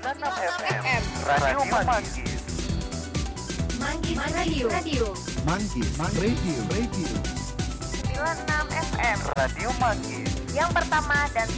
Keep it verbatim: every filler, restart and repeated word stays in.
enam F M Radio Manggis. Manggis Radio. Radio. Manggis Radio. Radio. sembilan puluh enam F M Radio Manggis. yang pertama dan